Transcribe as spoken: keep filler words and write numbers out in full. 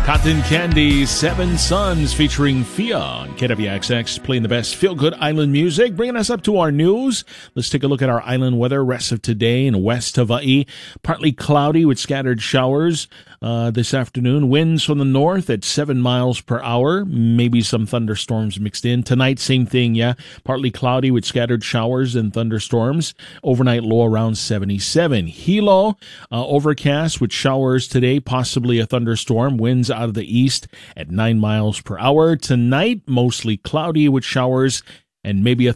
Cotton Candy, Seven Suns featuring Fia on K W X X, playing the best feel-good island music. Bringing us up to our news. Let's take a look at our island weather. Rest of today in West Hawaii, partly cloudy with scattered showers uh, this afternoon. Winds from the north at seven miles per hour. Maybe some thunderstorms mixed in. Tonight, same thing, yeah. Partly cloudy with scattered showers and thunderstorms. Overnight low around seventy-seven. Hilo, uh, overcast with showers today, possibly a thunderstorm. Winds out of the east at nine miles per hour. Tonight, mostly cloudy with showers and maybe a